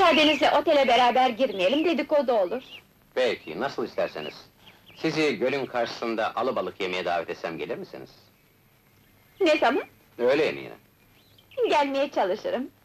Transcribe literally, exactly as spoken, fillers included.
Müsaadenizle otele beraber girmeyelim, dedikodu olur. Peki, nasıl isterseniz. Sizi gölün karşısında alıbalık yemeye davet etsem gelir misiniz? Ne zaman? Öğle yemeğine. Gelmeye çalışırım.